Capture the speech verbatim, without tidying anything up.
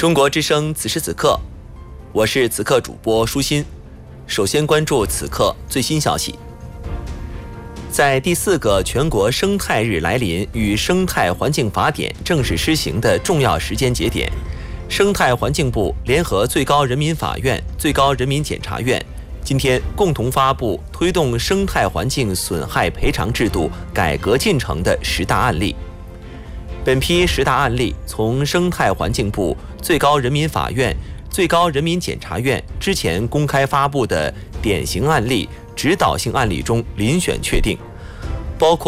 中国之声此时此刻，我是此刻主播舒心。首先关注此刻最新消息。在第四个全国生态日来临与生态环境法典正式施行的重要时间节点，生态环境部联合最高人民法院、最高人民检察院今天共同发布推动生态环境损害赔偿制度改革进程的十大案例。本批十大案例从生态环境部、最高人民法院、最高人民检察院之前公开发布的典型案例、指导性案例中遴选确定，包括